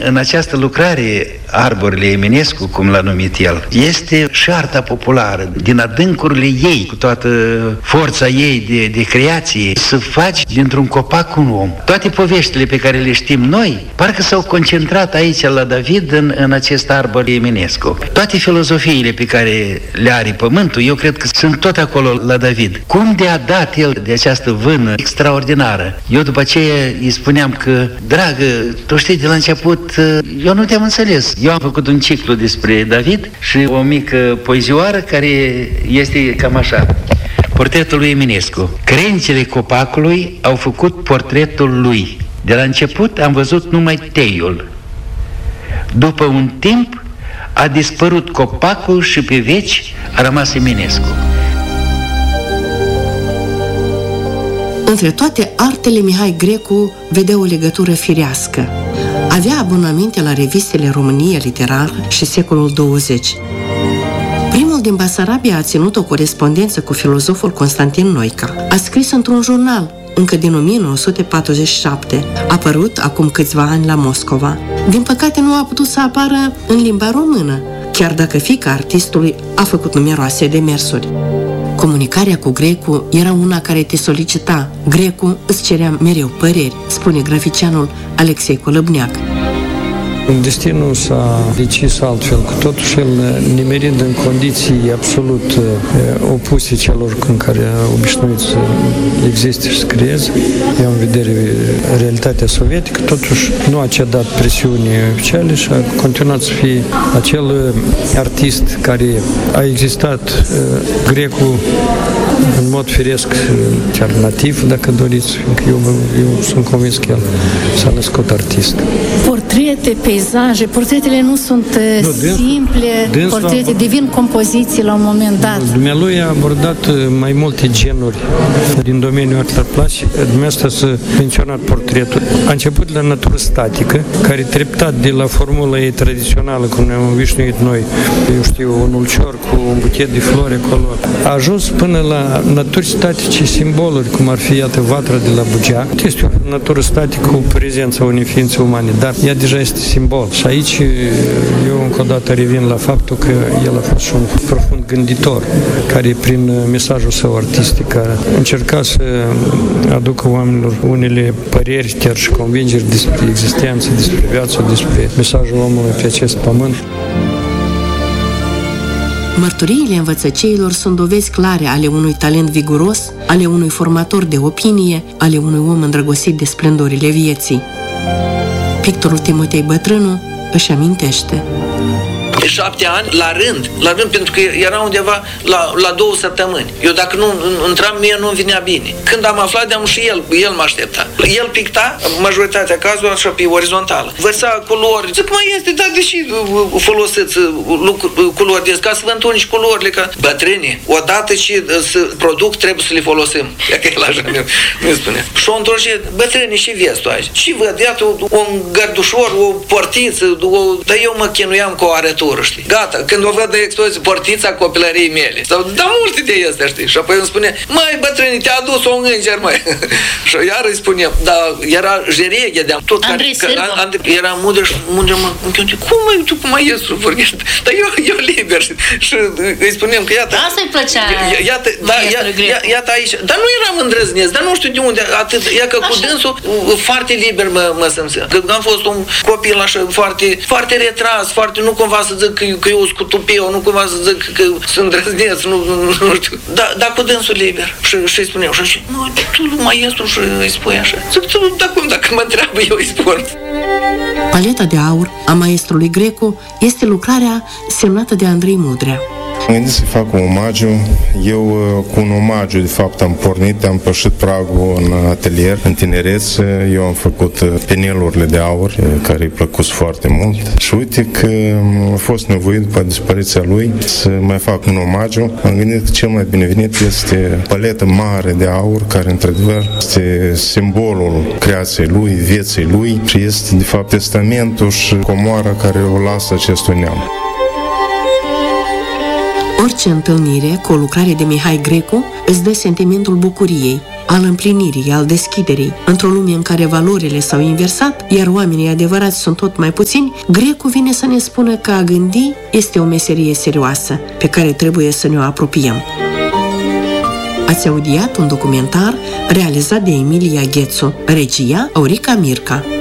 în această lucrare, arborile Eminescu, cum l-a numit el, este și arta populară, din adâncurile ei, cu toată forța ei de creație, să faci dintr-un copac un om. Toate poveștile pe care le știm noi, parcă s-au concentrat aici la David în acest arbor Eminescu. Toate filozofiile pe care le are pământul, eu cred că sunt tot acolo la David. Cum de-a dat el de această vână extraordinară? Eu după aceea îi spuneam că, dragă, tu știi, de la început, eu nu te-am înțeles. Eu am făcut un ciclu despre David și o mică poezioară care este cam așa. Portretul lui Eminescu. Crențele copacului au făcut portretul lui. De la început am văzut numai teiul. După un timp a dispărut copacul și pe veci a rămas Eminescu. Între toate artele, Mihai Grecu vedea o legătură firească. Avea abonamente la revistele România Literară și Secolul 20. Primul din Basarabia a ținut o corespondență cu filozoful Constantin Noica. A scris într-un jurnal, încă din 1947, apărut acum câțiva ani la Moscova. Din păcate nu a putut să apară în limba română, chiar dacă fiica artistului a făcut numeroase demersuri. Comunicarea cu Grecu era una care te solicita. Grecu îți cerea mereu păreri, spune graficianul Alexei Colăbneac. Destinul s-a decis altfel, că totuși el nimerind în condiții absolut opuse celor în care a obișnuit să existe și să creeze, iau în vedere realitatea sovietică, totuși nu a cedat presiunii oficiale și a continuat să fie acel artist care a existat, Grecu, în mod firesc, chiar nativ, dacă doriți, fiindcă eu sunt convins că el s-a născut artist. Portrete, peisaje, portretele nu sunt simple, portrete devin compoziții la un moment dat. Dumnealui a abordat mai multe genuri din domeniul artelor plastice. Dumneavoastră să menționat portretul. A început la natură statică, care treptat de la formula ei tradițională, cum ne-am obișnuit noi, eu știu, un ulcior cu un buchet de flori acolo, a ajuns până la naturi statice, simboluri, cum ar fi, iată, vatra de la Bugea. Este o natură statică cu prezența unei ființe umane, dar ea deja este simbol. Și aici eu încă o dată revin la faptul că el a fost și un profund gânditor, care prin mesajul său artistic a încercat să aducă oamenilor unele păreri, chiar și convingeri despre existență, despre viață, despre mesajul omului pe acest pământ. Mărturiile învățăceilor sunt dovezi clare ale unui talent viguros, ale unui formator de opinie, ale unui om îndrăgostit de splendorile vieții. Pictorul Timotei Bătrânu își amintește. De 7 ani, la rând, pentru că era undeva la 2 săptămâni. Eu dacă nu intram, mie nu vinea bine. Când am aflat, și el mă aștepta. El picta, majoritatea cazurilor, așa pe orizontală. Vărsa culori. Zic, mai este, dar deși folosiți culori de ca să vă întunci culorile, ca bătrânii. Odată ce să produc, trebuie să le folosim. E că el așa mi spune. Și o întorce, bătrânii, și vezi tu aici. Și văd, iată, un gărdușor, o portiță, dar eu mă chinuiam cu o arătură. Știi? Gata, când o văd de expoziție, portița copilăriei mele. Sau, dar multe de astea, știi? Și apoi îmi spune, măi, bătrâni, te-a adus un înger, măi. Și iar îi spune, dar era jereghe de-am tot. Era mudă și mă închionte, cum măi, tu cum mai ies să vorbești? Dar eu liber. Și îi spunem că iată... Asta-i plăcea. Iată aici. Dar nu eram îndrăznesc, dar nu știu de unde, atât. Ia că cu dânsul foarte liber mă simțeam. Că am fost un copil așa foarte retras, foarte, nu cumva să zic că eu sunt cu tupeu, nu cumva să zic că sunt îndrăzneț, nu știu. Dar cu dânsul liber. Și îi spuneau, și nu, tu maestru, și îi spui așa. Zic, dacă mă întreabă, eu îi spun. Paleta de aur a maestrului Grecu este lucrarea semnată de Andrei Mudrea. Am gândit să fac un omagiu. Eu cu un omagiu, de fapt, am pornit, am pășit pragul în atelier, în tinerețe. Eu am făcut penelurile de aur, care îi plăcut foarte mult. Și uite că a fost nevoit, după dispariția lui, să mai fac un omagiu. Am gândit că cel mai binevenit este paletă mare de aur, care, într-adevăr, este simbolul creației lui, vieții lui și este, de fapt, testamentul și comoara care o lasă acestui neam. Orice întâlnire cu o lucrare de Mihai Grecu îți dă sentimentul bucuriei, al împlinirii, al deschiderii. Într-o lume în care valorile s-au inversat, iar oamenii adevărați sunt tot mai puțini, Grecu vine să ne spună că a gândi este o meserie serioasă, pe care trebuie să ne o apropiem. Ați audiat un documentar realizat de Emilia Ghețu, regia Aurica Mirca.